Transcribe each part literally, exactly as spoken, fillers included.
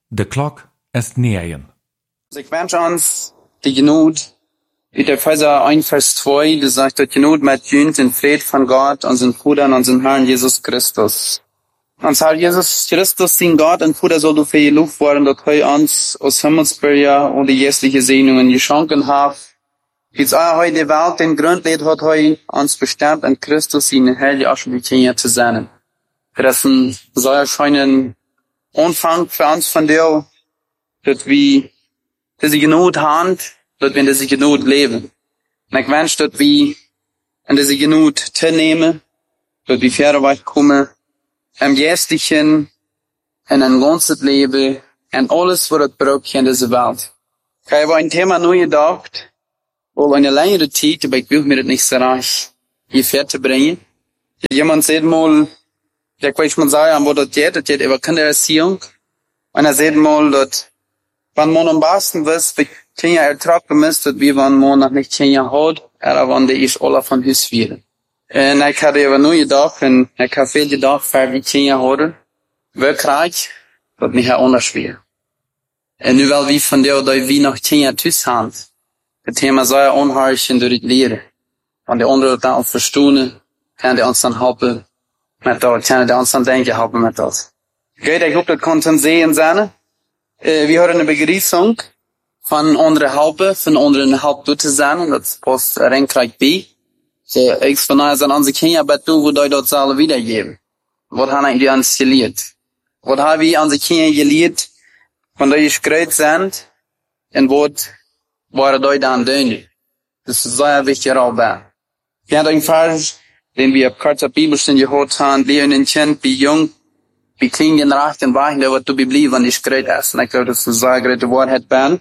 De klok est neaien. Ik wens ons die genoeg, uit Epheser één vers twee, die sagt, dat genoeg met junt in vrede van God, unseren Bruder und unseren Herrn Jesus Christus. Ons Herr Jesus Christus, den Gott und Bruder, soll du für je Luft worden, dat hij ons aus Himmelsbürger und die jährliche Segnungen geschenken hat. Jetzt auch heute die Welt den Grund lädt, hat hij uns bestimmt, in Christus in heilige Aschenbekenner zu sein. Das ist ein sehr schöner Anfang für uns von dir, dass wir diese Genot haben, dass wir in diese Genot leben. Und ich wünsche, dass wir in diese Genot teilnehmen, dass wir fairer weit kommen, im Geistlichen, in ein ganzes Leben, in alles, was es braucht in dieser Welt. Ich habe ein Thema neu gedacht, wohl eine längere Zeit, aber ich will mir das nicht so reich hier fertig bringen. Jemand sagt mal, ja, ich mal sagen, wo das geht, das geht über Kindererziehung. Und er sagt mal, dass, wenn man am besten wisst, wie Kinder ertragen müssen, wie wenn man noch nicht Kinder hat, aber wenn die ist alle von Hus werden. Und ich hatte aber nur gedacht, und ich habe viel gedacht, für die Kinder haben, wirklich, wird mich auch schwer. Und nur weil wir von der, dass wir noch Kinder Hus haben, das Thema soll ja unheimlich durch die Lehre. Und die anderen dann auch verstehen, kann die uns dann helfen, mit das, kann die uns dann denken, helfen mit das. Gut, ich hoffe, das konnten sehen sein. Äh, wir haben eine Begrüßung von unseren Helpen, von unseren Hauptdozenten, das passt Renkreich B. So, ich von daher sind unsere Kinder, aber du, wo die dort alle wiedergeben. Was haben die uns gelehrt? Was haben wir unsere Kinder gelehrt, von denen ich groß sind, und was waren die dann tun? Das ist sehr wichtig, auch da. Wir haben einen Vers, den wir auf kurzer Bibelstunde gehört haben, wie ein Kind, wie jung, wie klingen recht und weichen, der wird du bleiben, wenn ich groß ist. Und ich glaube, das ist eine sehr große Wahrheit, Ben.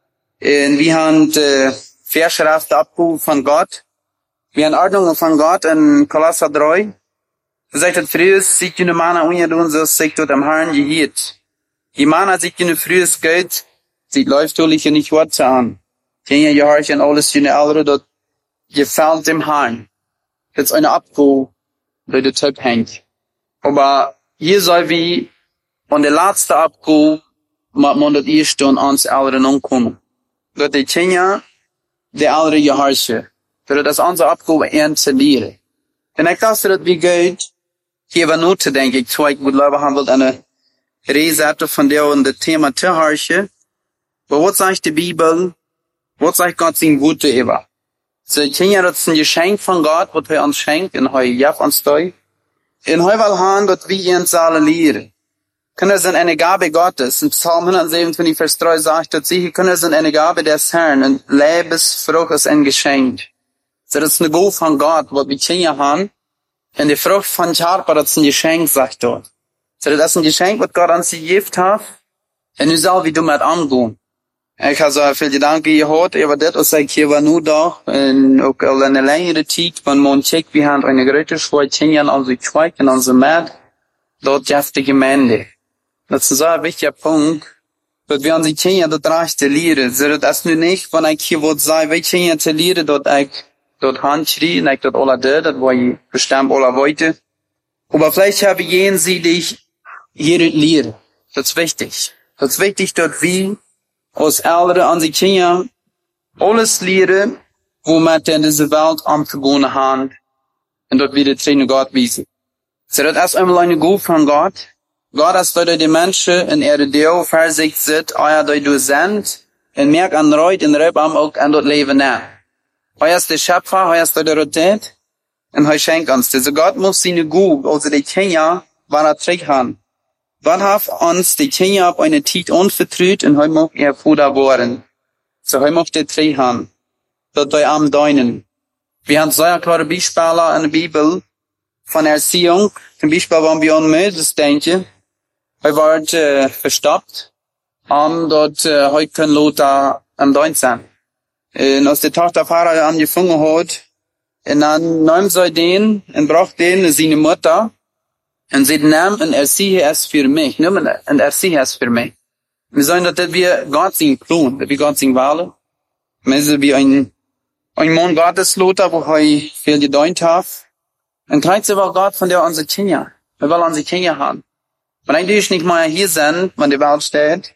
Und wir haben, äh, Verschrift abgehoben von Gott. Wir haben Ordnungen von Gott in Kolosser drei. Er sagt, dass früher sich die Männer ungetun, so sich dort am Herrn gehielt. Die Männer sich die früher Geld, sie läuft natürlich nicht Wort an. Die gehorchen alles die Ältere, dort gefällt dem Herrn. Das ist eine Abgabe, die der Typ hängt. Aber hier soll wie, und der letzte Abgabe, muss man das erste und ans Ältere umkommen. Dort die Kinder, der Ältere gehorchen. Dort das unsere Abgabe ernst zu lehren. Und ich dachte, dass wir gut, hier war nur zu denken, ich zwei, ich glaube, haben wir eine Reseite von der und das Thema zu horchen. Aber was sagt die Bibel? Was sagt Gott sein Gute über? So, Kinder, das ist ein Geschenk von Gott, was er uns schenkt, und er jaft uns da. Und er will haben, dass wir uns alle lehren. Kinder sind eine Gabe Gottes. In Psalm hundertsiebenundzwanzig, Vers drei sagt, dass sie, Kinder sind eine Gabe des Herrn, und Lebensfrucht ist ein Geschenk. So, das ist eine Gabe von Gott, was wir Kinder haben. Und die Frucht von Charpa, das ist ein Geschenk, sagt dort. So, das ist ein Geschenk, was Gott an sie gegeben hat. Und nu soll wie du mit angehen. Ich habe so viel Gedanken gehört, aber das, was ich hier war nur da, und auch eine längere Zeit, wenn man checkt, wir haben eine große Schweiz, Kinder, also Schweig, in unserem Markt, dort jaft die Gemeinde. Das ist so ein wichtiger Punkt, dass wir unsere Kinder dort rechte lehren. So, das ist nur nicht, wenn ich hier wollte sagen, welche Kinder zu lehren, dort ich, dort handschrie, und ich dort alle da, das war ich bestimmt alle wollte. Aber vielleicht habe ich jeden sie, die ich hier lehren. Das ist wichtig. Das ist wichtig, dass wir aus Älteren an die Kinder alles lehren, womit in diese Welt angegangen haben, und dort wieder Tränen Gott wiesen. So, das ist einmal eine Gabe von Gott. Gott ist dort die Menschen in ihre Deo versicht sind, euer dort du sind, und merkt an Reut und Reib am auch an dort leben nach. Euer ist der Schöpfer, euer ist dort der Rotet, und er schenkt uns das. So, Gott muss seine Gabe, also die Kinder, wann er trägt haben. Gott hat uns die Kinder auf eine Zeit unvertraut, und heute macht er Bruder worden. So, heute macht er drei haben. Dort bei am Deinen. Wir haben sehr klare Beispiele in der Bibel von Erziehung. Zum Beispiel, wenn wir an Moses denken, er wird äh, verstoppt, und dort äh, heute können Lothar am Dein sein. Und als der Tochter Pharao angefangen hat, und dann nahm sie den, und braucht den, seine Mutter, und sie nahmen und erziehe es für mich. Nehmen und erziehe es für mich. Wir sagen, dass wir Gott singen Plan, dass wir Gott singen wollen. Wir sind wie ein, ein Mann Gottes Lothar, wo er viel gedeutet hat. Und gleichzeitig will Gott von der unsere Kinder. Wir wollen unsere Kinder haben. Wenn eigentlich nicht mal hier sind, wenn die Welt steht,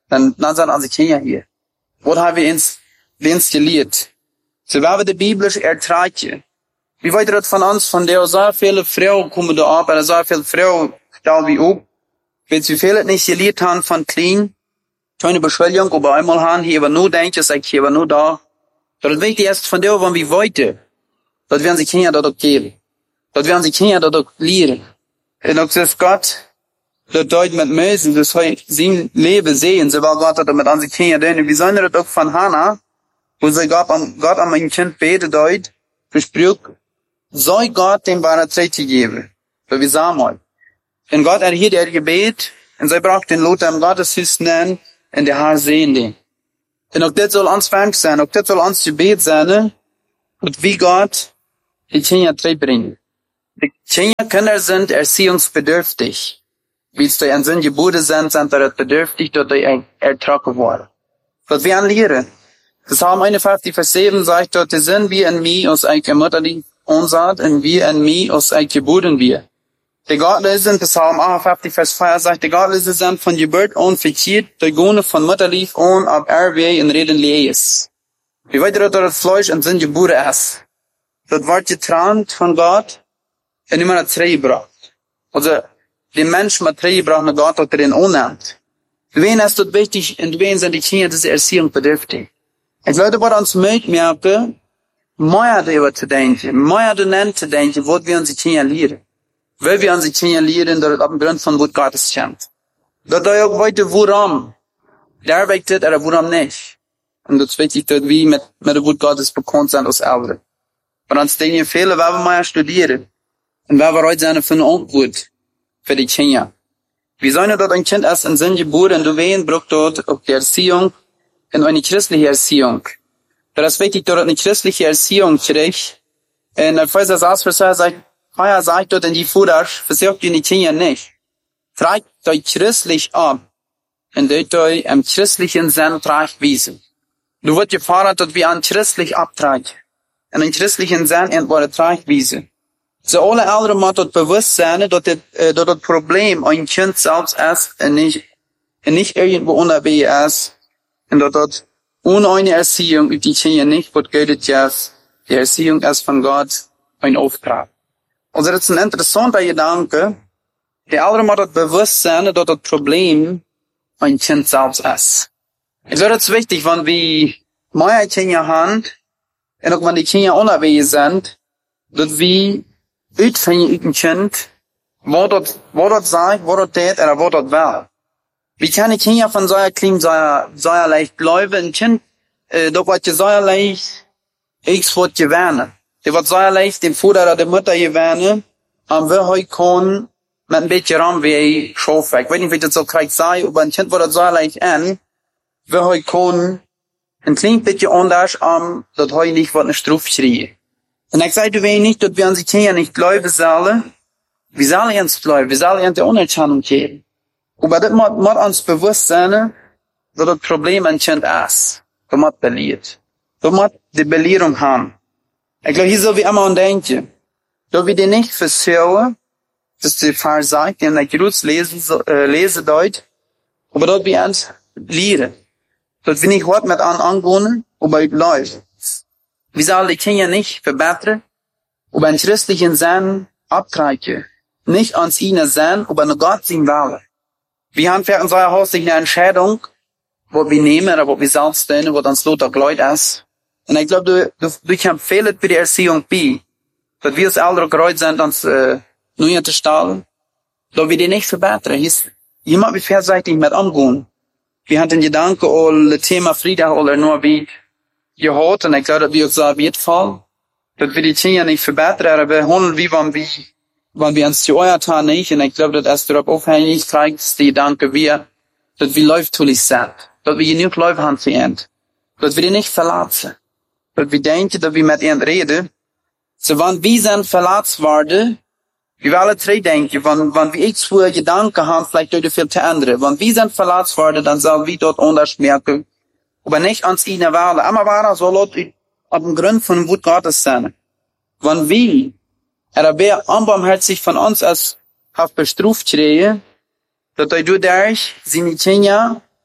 Dan, dan zijn onze kinderen hier. Wat hebben we ons, ons geleerd? So, waar we de Bibel ertragen. Wie weet dat van ons, van der zoveel vrouwen komen erop, en zoveel vrouwen stel wie op. Weet je veel het niet geleerd hebben van klein, kleine beschuldiging, aber einmal haben, hier war nur denken, sag ich, hier war nur da. Dat het wichtig is van der, van wie weten, dat we onze kinderen dat ook geven. Dat we onze kinderen dat ook leren. En ook zegt God, dat deut met Moses, dus hij zijn leven zien, zowel God dat met onze kinderen doen. We zijn er ook van Hannah, wo sie Gott an, Gott an mein Kind beten deut, verspricht, soll Gott dem wahre Zeit geben. So wie Samuel. Und Gott erhielt ihr Gebet, und sie braucht den Lothar im Gotteshaus nennen, und der Herr sehen den. Und auch das soll uns Werk sein, auch das soll uns Gebet sein, und wie Gott die Kinder bringen. Die Kinder sind erziehungsbedürftig. Wie es die an sind Gebote sind, sind sie bedürftig, dass sie ertragen worden. Was wir lernen. Das haben eine fünfzig Vers sieben sagt dort, die sind wie in mir, aus ein Mutterlich unsagt, und wir in mir, aus ein Geboten wir. Die Gottlösen, das haben achtundfünfzig Vers vier sagt, die Gottlösen sind von Geburt an verkehrt, die Gone von Mutterlich und ab R W in Reden lees. Wie weit dass das Fleisch in sind Gebote ist. Das wird getrennt von Gott, und immer eine Treue braucht. Also, der Mensch mit Treue braucht mit Gott, dass er den unnimmt. Wen ist das wichtig, und wen sind die Kinder, diese Erziehung bedürftig? Ik wil dat we ons meemerken, meer darüber zu denken, meer danach zu denken, wat wir onze kinderen leren. Weil wir onze kinderen leren, dat het op een grond van wat God is schenkt. Dat wij ook weten waarom. Daar werkt dit, en waarom niet. En dat is wichtig, dat we met, met de woord Gottes bekend zijn als ouderen. Maar ons dingen vele, waar we meer studeren. En waar we uit zijn voor een antwoord. Voor die kinderen. We zijn dat een kind is in zijn geboren, en du ween braucht dort op de Erziehung, in eine christliche Erziehung. Das ist wichtig, dort eine christliche Erziehung kriegt. Und der Pfizer sagt, Pfizer sagt, Pfizer sagt dort in die Futter, versucht die Kinder nicht. Treibt euch christlich ab. Und dort euch im christlichen Sinn treibt wiesen. Du wird gefordert, dass wir an christlich abtragen. In einem christlichen Sinn entweder treibt wiesen. So alle Eltern müssen dort bewusst sein, dass das, äh, dass das Problem ein Kind selbst ist und nicht, und nicht irgendwo unterwegs ist. Und dort, dort, ohne eine Erziehung, die Kinder nicht, wird gilt jetzt, die Erziehung ist von Gott ein Auftrag. Also das ist ein interessanter Gedanke. Die Eltern muss das bewusst sein, dass das Problem ein Kind selbst ist. Ich glaube, das ist wichtig, wenn wir mehr Kinder haben, und auch wenn die Kinder unterwegs sind, dass wir uitvinden uit een kind, wat dat, wat dat sagt, wat dat deed, en wat dat will. Wie kann ich Kinder von so einer kleinen, so einer, so einer leicht bleiben, ein Kind, äh, da wird ja so einer leicht, ich wird gewähnen. Die wird so einer leicht dem Vater oder der Mutter gewähnen, und wir heute können mit ein bisschen Raum wie schaffen. Ich weiß nicht, wie das so gleich sei, aber ein Kind wird das so leicht an, wir heute können ein klein bisschen anders, um, dass heute nicht wird eine Strufe schreien. Und ich sage, du weißt nicht, dass wir unsere Kinder nicht glauben sollen, wir sollen uns glauben, wir sollen uns die Unerkennung geben. Aber das muss, muss uns bewusst sein, dass das Problem ein Kind ist. Das muss belehrt. Das muss die Belehrung haben. Ich glaube, hier soll wir immer denken, dass wir die nicht versuchen, dass die Pfarrer sagt, die in der Gruß lesen, äh, lesen dort, aber dass wir uns lehren. Dass wir nicht hart mit an angehen, aber es läuft. Wir sollen die Kinder nicht verbessern, aber einen christlichen Sinn abkriegen. Nicht ans ihnen Sinn, aber an Gott sein Wille. Wir haben für unser Haus eine Entscheidung, wo wir nehmen, oder wo wir selbst tun, wo uns Lothar gleich ist. Und ich glaube, du, du, du kannst viel für die Erziehung bei. Dass wir als Eltern gereit sind, uns, äh, neu zu stellen. Dass wir die nicht verbessern. Hier, hier muss wir vielseitig mit umgehen. Wir haben den Gedanken, all das Thema Frieden, oder nur wie gehört, und ich glaube, dass wir auch so wird Fall. Dass wir die Kinder nicht verbessern, aber handeln wie wenn wir, wenn wir uns geäuert haben nicht, und ich glaube, dass es darauf aufhängig trägt, die Gedanke wir, dass wir läuftulich sind. Dass wir genug Läufe haben für ihn. Dass wir die nicht verlassen. Dass wir denken, dass wir mit ihnen reden. So, wenn wir sind verlassen worden, wir alle drei denken, wenn, wenn wir x für Gedanken haben, vielleicht durch viel zu ändern. Wenn wir sind verlassen worden, dann sollen wir dort anders merken, aber nicht ans ihnen wählen. Aber war so laut, auf dem Grund von Wut Gottes sein. Wenn wir, er wer unbarmherzig von uns als, auf bestruft kriegen, dass er dadurch seine Kinder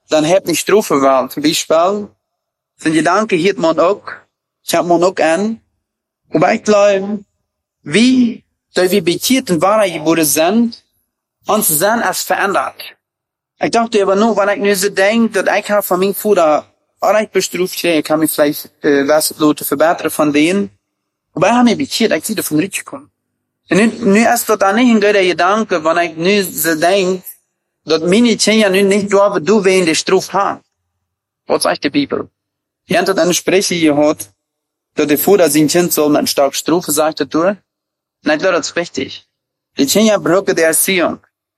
dann heb nicht Strophe wel. Zum Beispiel, zijn gedanken hield man ook, schaut man ook an, wobei ich glaube, wie, da wir bekeert und Wahrheit geboren sind, uns sind es verändert. Ich dachte aber nur, wenn ich nur so denke, dass ich von meinem Vater Arbeit bestruft habe, ich kann mich vielleicht äh, was Leute verbessern von denen. Wobei haben wir bekeert, ich sehe davon richtig kommen. Und nu, nu ist das dann nicht ein guter Gedanke, wenn ich nur so denke, dass meine Kinder nu nicht dürfen, du wen die Struf haben. Was sagt die Bibel? Ihr habt eine Spreche gehört, dass der Vater sein Kind soll mit einer starken Strophe sagt er durch. Nein, das ist richtig. Die Kinder brauchen die Erziehung.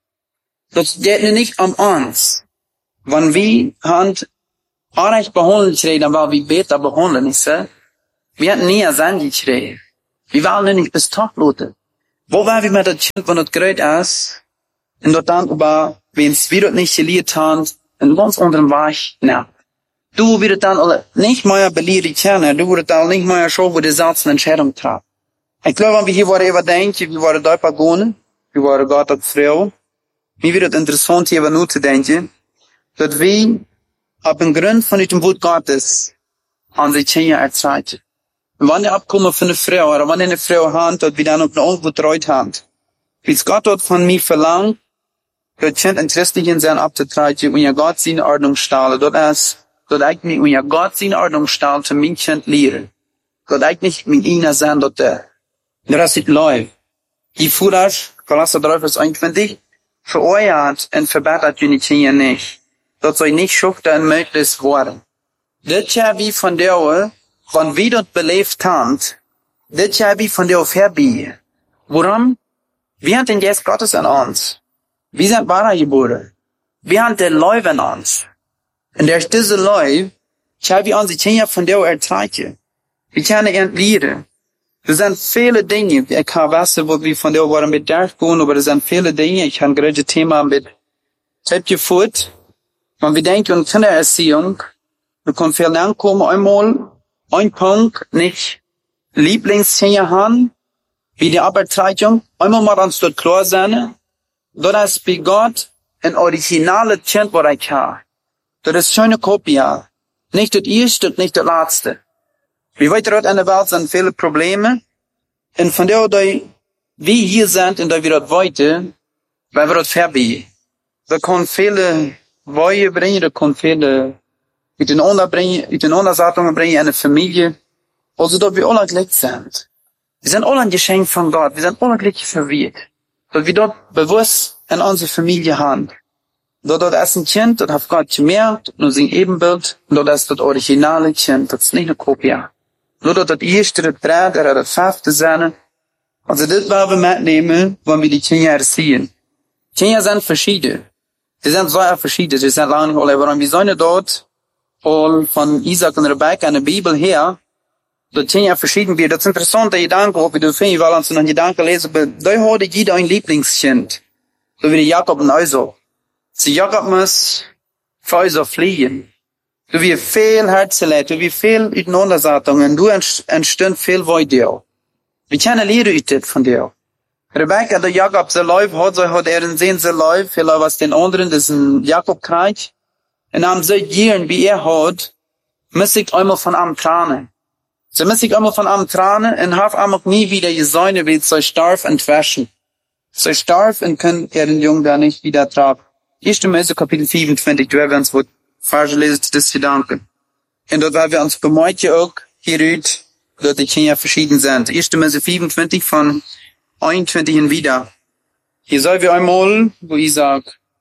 Das geht nicht um uns. Wenn wir Hand Arrecht behandelt reden, weil wir besser behandeln, ist es? Wir hatten nie sandig reden. Wir wollen nicht bis Tag lassen. Wo waren wir mit dem Kind, wenn es groß ist? Und dort dann, aber, wenn es wir das nicht gelehrt haben, in ganz anderen Weg, na. Du wirst dann nicht mehr belehren kennen, du wirst dann nicht mehr schon, wo die Satz eine Entscheidung traf. Ich glaube, wenn wir hier waren überdenken, wir waren da Pagonen, wir waren Gott und Frau, mir wird es interessant, hier nur zu denken, dass wir auf dem Grund von dem Wort Gottes an sich Kinder erzeugt. Wenn die Abkommen von einer Frau, oder wenn eine Frau hat, dass wir dann auf eine Ungetreut haben, wie es Gott dort von mir verlangt, das Kind in christlichen Sinn abzutreiben, und ja Gott seine Ordnung stellen, dort ist, dort ich mich, und ja Gott seine Ordnung stellen, zu mein Kind lehren. Dort ich nicht mit ihnen sein, dort der, das ist läuft. Die Fuhrer, Kolosser drei, Vers einundzwanzig, vereuert und verbessert die Kinder nicht. Dat soll nicht schüchtern möglich worden. Dit ja wie von der, wenn wir dort belebt haben, dit ja wie von der vorbei. Warum? Wir haben den Geist Gottes in uns. Wir sind wahrer geboren. Wir haben den Leib in uns. Und durch diese Leib, ja wie unsere Kinder von der ertragen. Wir können ihn lehren. Es sind viele Dinge, ich kann wissen, wo wir von der waren mit durchgehen, aber es sind viele Dinge, ich habe gerade ein Thema mit Selbstgeführt. Wenn wir denken an Kindererziehung, wir können viel ankommen, einmal, ein Punkt, nicht Lieblingskinder haben, wie die Abtreibung, einmal mal uns dort klar sein, das ist bei Gott ein originales Kind, was ich habe. Das ist schöne Kopie, nicht das erste, nicht das letzte. Wie weit dort in der Welt sind viele Probleme, und von der, da wir hier sind, und da wir dort weiter, weil wir dort vorbei. Wir können viele Wehe brengen, dat kon veel miteinander brengen, Auseinandersetzungen brengen in eine Familie. Also, dass wir alle glücklich sind. Wir sind alle ein Geschenk von Gott. Wir sind alle glücklich verwirrt. Dass wir dort bewusst in unsere Familie haben. Dort, dort ist ein Kind, das hat Gott gemerkt, nur sein Ebenbild, und dort ist das originale Kind, das ist nicht eine Kopie. Nur dort das erste, das dritte, oder das fünfte sein. Also, das wollen wir mitnehmen, wenn wir die Kinder erziehen. Kinder sind verschieden. Sie sind sehr verschieden, sie sind lange nicht alle, aber wir sollen dort, all von Isaac und Rebecca in der Bibel her, dort sind ja verschieden wir. Das ist interessant, der Gedanke, ob wir das finden, weil uns einen Gedanke lesen, aber da hatte jeder ein Lieblingskind. So wie Jakob und Esau. Sie Jakob muss für Esau fliehen. So wie viel Herzeleid, so wie viel Auseinandersetzungen, du entstehen viel von dir. Wir können lernen von dir. Rebecca, der Jakob, sein Leib hat, so hat er einen Sinn, sein Leib, vielleicht was den anderen, das ist ein Jakob-Kreis. Und am so Jahren, wie er hat, muss ich einmal von am tranen. So muss ich einmal von am tranen und habe einmal nie wieder gesäune, wie so starf und waschen. So starf und kann er den Jungen da nicht wieder tragen. erste Mose Kapitel fünfundzwanzig, da werden wir uns was falsch lesen, das Gedanken. Und dort werden wir uns bemerken auch, hierüt, dass die Kinder verschieden sind. erste Mose fünfundzwanzig von einundzwanzig und wieder. Hier soll wir einmal, wo Isaac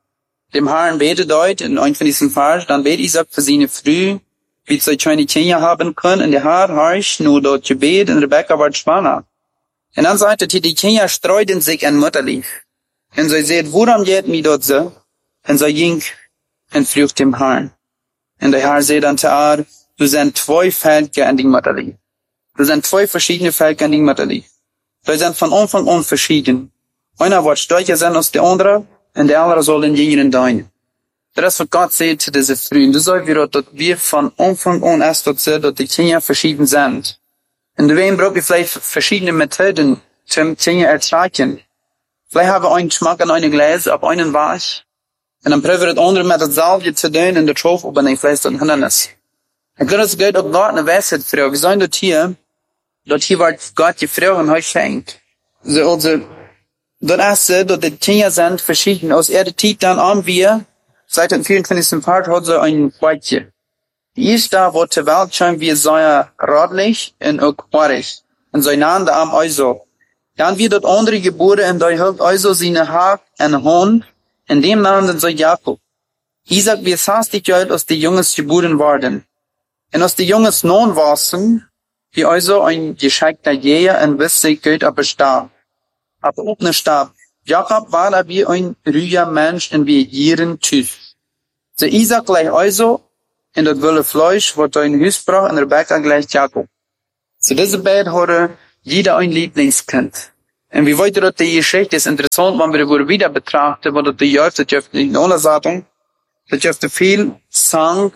dem Herrn betet dort, in einundzwanzigsten Vers, dann betet Isaac für seine Früh, wie sie keine Kinder haben können, und der Herr herrscht nur dort Gebet, und Rebecca wird schwanger. Und dann sagt er, die Kinder streuten sich ein Mutterlieb. Und sie sagt, woran geht mir dort so? Und sie ging und fragt dem Herrn. Und der Herr sagt dann zu ihr, du sind zwei Völker an die Mutterlieb. Du sind zwei verschiedene Völker an die Mutterlieb. Wir sind von Anfang an verschieden. Einer wird stärker sein als der andere, und der andere soll in jenen dienen. Das ist, was Gott sagt zu diesen Frühen. Du sollst wieder, dass wir von Anfang an erst dort sehen, dass die Kinder verschieden sind. Und deswegen brauchen wir vielleicht verschiedene Methoden, zum Kinder ertragen. Vielleicht haben wir einen Geschmack an einem Glas, auf einen Weich. En dan probeer het andere met het zaalje te doen en de trof op een vlees tot hindernis. Ik geloof dat het gaat ook God een wijsheid vrouw. We zijn dat hier, dat hier wordt God je vrouw en hij schenkt. Ze, also, dat is ze, dat de dingen zijn verschieden. Als er de tijd dan aan weer, seit dem vierundzwanzigsten Part hat sie ein Weitje. Die erste wordt terwijl zijn wir sehr radlich en ook haarig. En zijn naam de am also. Dan wird dat andere geboren en daar helpt also zijn haak en hond. En dem namen zij Jakob. Isaac wird zestig Jahre als die Jungs geboren worden. En als die Jungs non waren, wie also ein geschickter Jäger en wist sich Gott aber starb. Aber auch nicht starb. Jakob war er wie ein ruhiger Mensch en wie Jieren tüß. Ze Isaac gleich also, en dat wilde Fleisch wordt ein Hüsbrach en Rebecca gleich Jakob. Ze diese beiden hadden jeder ein Lieblingskind. En wie weiter dat die Geschichte ist interessant, wenn wir das wieder betrachten, weil das die Jäufte, das Jäufte in einer Satung, das Jäufte viel Sang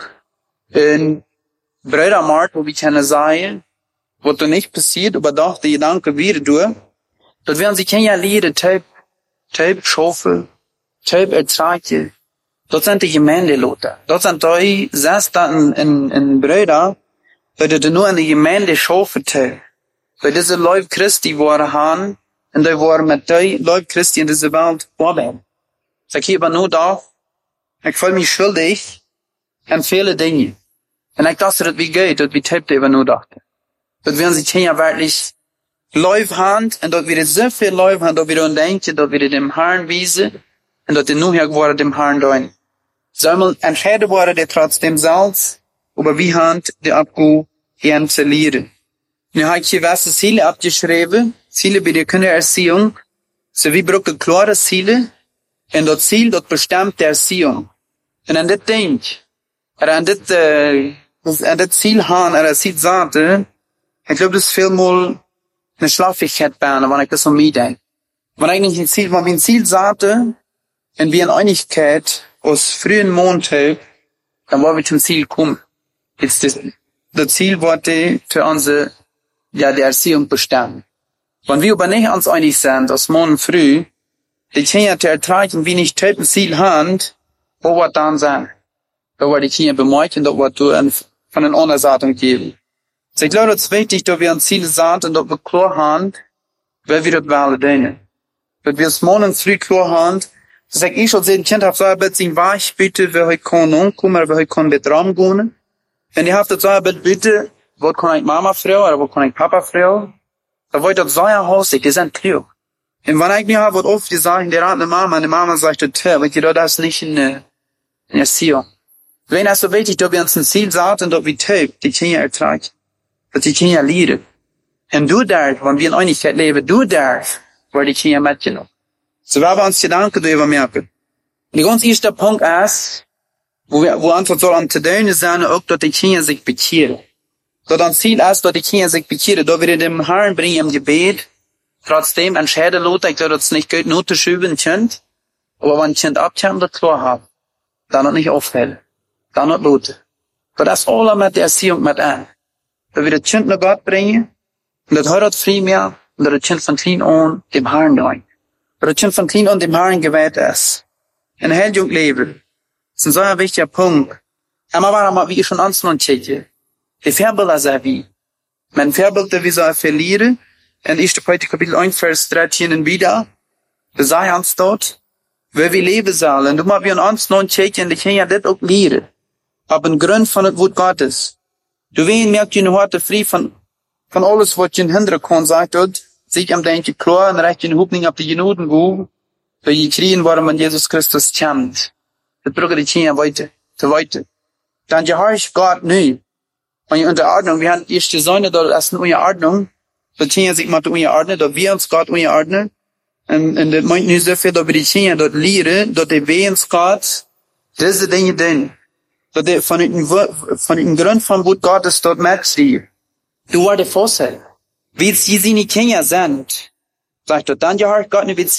in Brüdermarkt, wo wir können sagen, was da nicht passiert, aber doch die Gedanken wieder durch. Dat werden sie kennen ja leren, typ, typ Schaufel, typ Ertragje. Dat zijn de Gemeindeloten. Dat zijn die zes in, in, in Brüder, weil die nur in de Gemeinde schaufelt. Weil diese Leute Christi waren haben, und die waren mit die Leute Christi in dieser Welt waren. Sag ich aber nur da, ich fühle mich schuldig an viele Dinge. Und ich dachte, dass wie geht, dass wir typ aber nur dachten. Dat werden sie kennen ja wirklich Leute haben, und dat wir so viel Leute haben, dass wir dann denken, dass wir dem Herrn wiesen, und dass die nur hier geworden dem Herrn deuen. Soll entscheiden worden, der trotzdem selbst, aber wie hand die Abgu gern zu lehren. Nu habe ich hier was Ziele abgeschrieben, Ziele bei der Kindererziehung, so wie brauche klare Ziele, und das Ziel, das bestimmt der Erziehung. Und an das Ding, oder an das, äh, an das Ziel haben, oder das Ziel sagte, ich glaube, das ist vielmal eine Schlafigkeit bei, wenn ich das so mitdenke. Wenn ich nicht ein Ziel, wenn wir ein Ziel sagte, und wir in Einigkeit aus frühen Montag, dann wollen wir zum Ziel kommen. Jetzt das, das Ziel wurde für unsere, ja, die Erziehung bestimmt. Wenn wir aber nicht uns einig sind, aus morgen früh, die Kinder zu ertragen, wie nicht ein Ziel haben, wo wird dann sein? Da wird die Kinder bemerken, da wird du ein, von einer anderen Seite geben. So, ich glaube, es ist wichtig, dass wir ein Ziel sagen und dass wir klar haben, wer wir das wollen dienen. Wenn wir es morgen früh klar haben, so sag ich, als ein Kind habe, so ein bisschen weich, bitte, wer heute kann umkommen, wer heute kann mit Raum gehen. Wenn ihr habt das so ein bisschen, bitte, wo kann ich Mama Frau, oder wo kann ich Papa Frau? Da wollt das so ein Haus, die sind klar. Und wenn ich mir habe, wird oft gesagt, der hat eine Mama, eine Mama sagt, das weil ihr das nicht in der Erziehung. Wenn es so wichtig, dass wir uns ein Ziel sagen, und dass wir Typ, die Kinder ertragen, dass die Kinder lehren. Und du darfst, wenn wir in Einigkeit leben, du darfst, weil die Kinder mitgenommen. So werden wir uns Gedanken darüber merken. Der ganz erste Punkt ist, wo wir, wo Antwort soll an zu tun sein, auch, dass die Kinder sich bekehren. Dass ein Ziel ist, dass die Kinder sich bekehren, dass wir dem Herrn bringen im Gebet, trotzdem entscheiden Leute, ich glaube, das ist nicht gut, nur zu schüben, ein Kind, aber wenn ein Kind abkommt, das klar hat, dann noch nicht auffällt, dann noch Leute. Das ist alles mit der Erziehung mit an. Dass wir das Kind nach Gott bringen, und das hört frei mehr, und dass das Kind von klein an dem Herrn neuen. Dass das Kind von klein an dem Herrn gewählt ist. Ein Heldjung leben. Das ist ein so ein wichtiger Punkt. Aber warum habe ich schon ans und Tschechien? Die Vorbilder sind wie. Mein Vorbild, wie soll verlieren, in erster Kapitel eins, Vers dreizehn und wieder, da sei uns dort, wo wir leben sollen. Du mal wie an uns und Tschechien, die können ja das auch lehren. Aber ein Grund von dem Wort Gottes. Du wen merkt je heute frei von, von alles, was je hindern kann, sagt dort, sich am denken klar und recht in Hupning auf die Genoden wo, weil je kriegen, warum man Jesus Christus kennt. Das braucht die Kinder weiter, zu weiter. Dann gehöre ich Gott nie. Und unter Ordnung, wir haben erst die Säune dort erst in unserer Ordnung, da Kinder sich mal unter Ordnung, da wir uns Gott unter Ordnung, und, und das meint nicht so viel, dass wir die Kinder dort lehren, dass die wir uns Gott diese Dinge tun. Dass die von den, von den Grund von Wort Gottes dort mitschreiben. Du war der Vorteil. Wie sie seine Kinder sind, sagt er, dann gehört Gott nicht, wie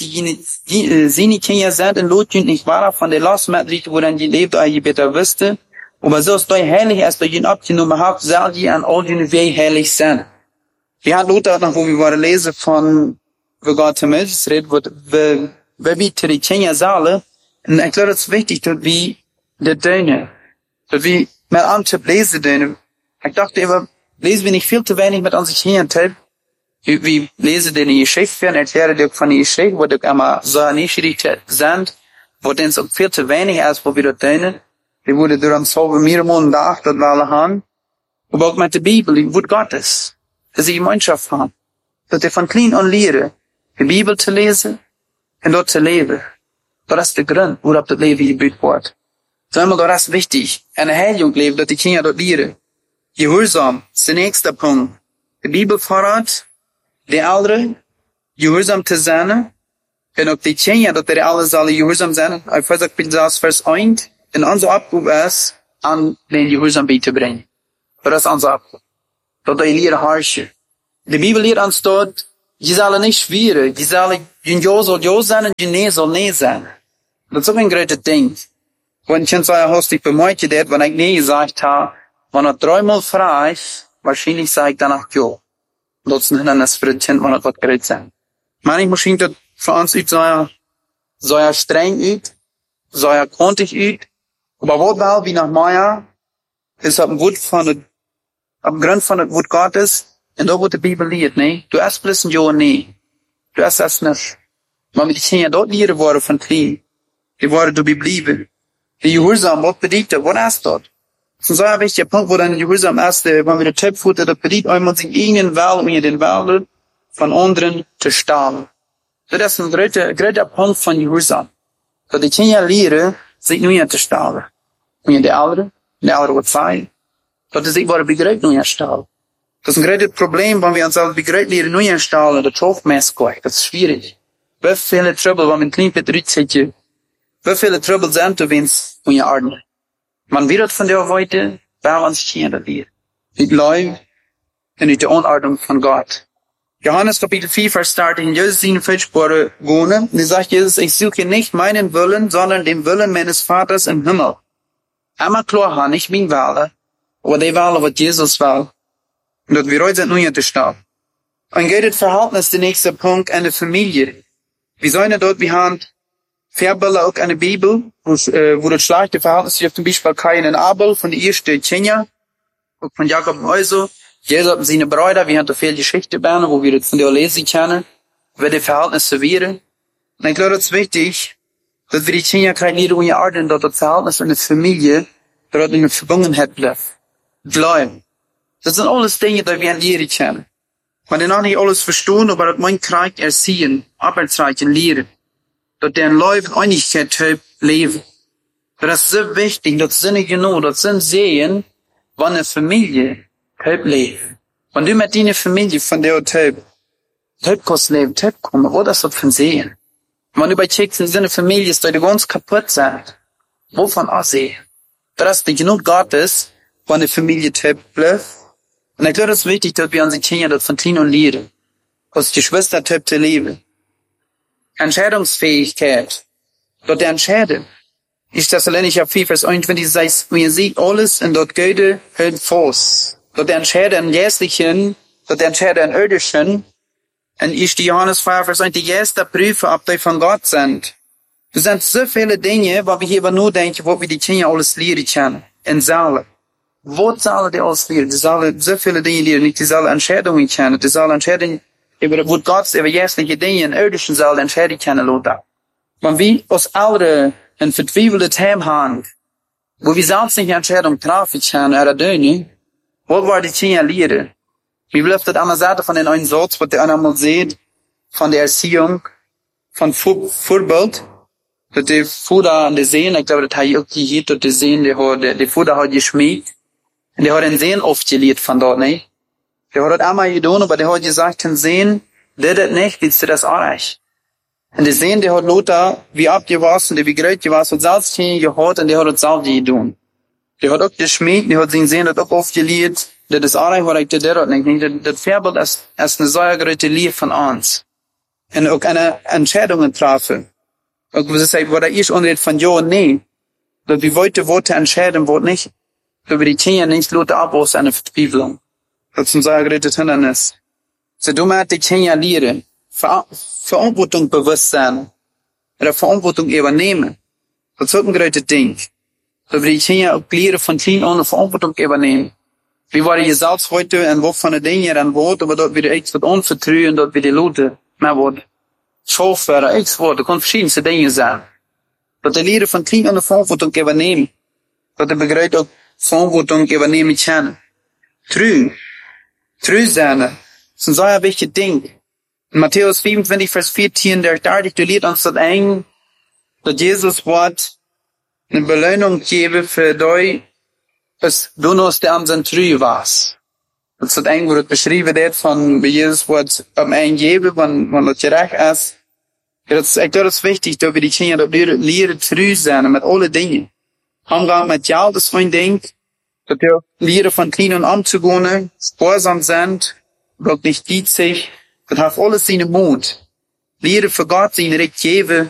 sie seine Kinder sind, und Lot nicht wahr von der Lastmatrix, wo dann die lebt, als ihr besser wüsste, aber so ist doch heilig, als ihr ihn abgenommen habt, soll ihr an all den Wegen heilig sein. Wir haben Lot auch noch, wo wir waren lesen von, wo Gott zum Menschen redet, wo, wo wir die Kinder sagen, Und ich glaube, das ist wichtig, dass wir das tun. Dass wir mal antipp lesen tun. Ich dachte immer, lesen wir nicht viel zu wenig mit uns hier tipp. Wir lesen die Geschichte und erklären dir von der Geschichte, wo die immer so nicht richtig sind, wo denn so viel zu wenig ist, wo wir das tun. Die wurde durch uns so mehr Monate nach, das wir alle haben. Aber auch mit der Bibel, die Wort Gottes. Dass sie Gemeinschaft haben. Dass die von klein an lernen, die Bibel zu lesen und dort zu leben. Das ist der Grund, worauf das Leben gebaut wird. So einmal, das ist wichtig. Eine Heilung leben, dass die Kinder dort lernen. Gehorsam ist der nächste Punkt. Die Bibel fordert, die Älteren, gehorsam zu sein. Und auch die Kinder, dass die alle sollen gehorsam sein. Ich weiß, ich bin das Vers eins. Und unsere Aufgabe ist, an den Gehorsam zu bringen. Das ist unsere Aufgabe. Dort die Lehre herrschen. Die Bibel lehrt uns dort, die sollen nicht schwierig. Die sollen, ja soll ja sein und nee soll nee sein. Das ist auch ein großes Ding. Wenn ich so hostig bemerkt hat, wenn ich nee gesagt habe, wenn er dreimal frei ist, wahrscheinlich sage ich danach ja. Nutzen hindernis für das Kind, wenn er was gerät sein. Manchmal muss ich das für uns übt, so ja, so ja streng übt, so ja kontig übt. Aber wo war, wie nach Maya, ist ab dem Wort von der, ab dem Grund von dem Wort Gottes, und da wo die Bibel lehrt, ne? Du hast bloß ein Ja und Nee. Du hast das nicht. Man mit die Kinder dort lehren worden von klein. Die worden du bleiben. Die Gehorsam, was bedeutet das? Was ist dort? Das ist ein sehr wichtiger Punkt, wo dann Gehorsam ist, wenn wir den Tipp futtert, das bedeutet einmal sich eigenen Willen, um den Willen von anderen zu stahlen. Das ist ein großer, großer Punkt von Gehorsam. Dass die Kinder lehren, sich nur zu stahlen. Und die Älteren, die Älteren wird sein, dass sie sich worden begreift, nur zu stahlen. Das ist ein großes Problem, wenn wir uns als begreift lehren, nur zu stahlen, das schafft meistens. Das ist schwierig. Wie viele Trouble, wenn man klein Peter Rützetje, wie viele Trouble sind, wenn es um die Arden. Man wird von der heute, bei uns Kinder wird. Nicht Leib, und nicht die Unordnung von Gott. Johannes Kapitel vier, Vers dreizehn, in Jesus siebenundvierzig Worte wohnen, und er sagt Jesus, ich suche nicht meinen Willen, sondern den Willen meines Vaters im Himmel. Einmal klar haben, nicht mein Wille, aber die Wille, was Jesus will. Und dass wir heute sind, nun zu starten. Ein gutes Verhältnis, der nächste Punkt, in der Familie. Wir sollen dort, wir haben Vorbilder auch eine Bibel, wo, äh, wo das schlechte Verhältnis ist, zum Beispiel Kain und Abel, von der ersten Kinder, auch von Jakob und Esau. Jesus und seine Brüder, wir haben da viel Geschichte bei, wo wir das von der lesen können, wie die Verhältnisse wären. Und ich glaube, das ist wichtig, dass wir die Kinder keine niedrige Art, dort das Verhältnis in der Familie, dort in der Verbundenheit bleibt. Bleiben. Das sind alles Dinge, die wir lernen können. Man kann auch nicht alles verstehen, aber das man kriegt erziehen, Arbeitsreichen lehren. Dass der in Leuten Einigkeit hat, leben. Das ist so wichtig, das sind nicht genau, das sind sehen, wann eine Familie hat leben. Wenn du mit deiner Familie von der Typ, Typ kannst leben, Typ kommen, wo das wird von sehen. Wenn du bei Chicks in so einer Familie ist, die ganz kaputt sind, wovon auch sehen? Das ist die Genug Gottes, wenn eine Familie Typ bleibt. Und ich glaube, das ist wichtig, dass wir unsere Kinder das von klein und lernen. Aus Geschwister Typ zu leben. Entscheidungsfähigkeit. Dort der Entscheiden. Ich das allein, ich habe vier Vers einundzwanzig, das heißt, ihr seht alles und dort Göde hält Fuß. Dort der Entscheiden im Jährlichen, dort der Entscheiden im Irdischen. Und ich die Johannes vier Vers eins, die erste Prüfe, ob die von Gott sind. Es sind so viele Dinge, wo wir hier aber nur denken, wo wir die Kinder alles lernen können. In Saale. Wo sollen die alles lernen? Die sollen so viele Dinge lernen, nicht die sollen Entscheidungen kennen, die sollen Entscheidungen über das Wort Gottes, über jährliche Dinge in irdischen sollen Entscheidungen kennen, Lothar. Wenn wir aus Alter ein vertwiebelte Themen haben, wo wir selbst nicht Entscheidungen treffen können, oder Dinge, wo wollen die Kinder lernen? Wie bleibt das einmal Seite von den einen Satz, was der einmal sieht, von der Erziehung, von Vor Vorbild, dass die Vater an der Sehen, ich glaube, das hat auch hier, dass die Sehen, die hat, die Vater hat geschmiegt, und der hat den Sehen oft gelehrt von dort, ne? Der hat das einmal getan, aber der hat gesagt, den Sehen, der das nicht, willst du das auch nicht. Und der Sehen, der hat Lothar, wie abgewachsen, der wie groß gewachsen, hat selbst hier gehört, und der hat das selbst getan. Der hat auch geschmiegt, der hat den Sehen, das auch oft gelehrt, der das auch nicht, was ich der hat nicht, das, das Vorbild ist, ist eine sehr große Lehre von uns. Und auch eine Entscheidung treffen. Und was ich sage, was er ist, unredet von ja und nee. Dass wir heute Worte entscheiden, wo nicht. Über die Kinder nicht Lothar ab aus einer Verzweiflung. Das ist ein sehr großes Hindernis. So, du musst die Kinder lernen, Ver Verantwortung bewusst sein, oder Verantwortung übernehmen. Dat is ook een grote ding. Dat we die dingen ook leren van klein aan de verantwoording übernehmen. Wie worden je zelfs heute en wat van de dingen en woord, maar dat we er iets wat onvertrouwen, dat we die loten, maar wat schoolverder, iets wat, dat kan verschillende dingen zijn. Dat de leren van klein aan de verantwoording übernehmen. Dat de begrijpt ook verantwoording übernehmen kennen. Trouw. Trouw zijn. Dat is een zeer wichtig ding. In Matthäus vierentwintig, vers vierzehn, der dertig, du leert ons dat ein, dat Jezus wordt een beloning geven voor die, als du nog der aan zijn trouw was. Dat is dat ein, wo het beschreven wordt van, bij Jezus wordt om een geven, van, van dat je recht is. Ja, dat is, ik denk dat is wichtig, dat we die kinderen dat leren, leren trouw zijn met alle dingen. Omgang met jou, dat is mijn ding. Dat we leren van klein aan te gaan, sparsam zijn, dat niet gietsig. Dat heeft alles in de mond. Leren voor God zijn recht geven,